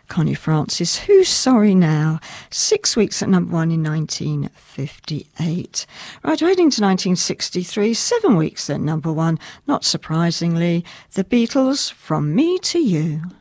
Connie Francis, Who's Sorry Now? 6 weeks at number 1 in 1958. Right, we're heading to 1963, 7 weeks at number 1. Not surprisingly, The Beatles, From Me to You.